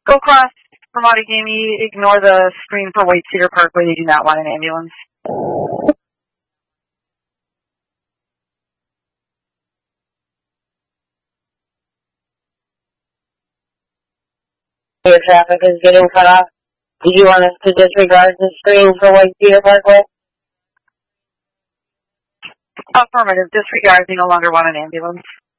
Go across from Outagamie, ignore the screen for White Cedar Parkway. They do not want an ambulance. Your traffic is getting cut off. Do you want us to disregard the screen for White Cedar Parkway? Affirmative. Disregard. They no longer want an ambulance.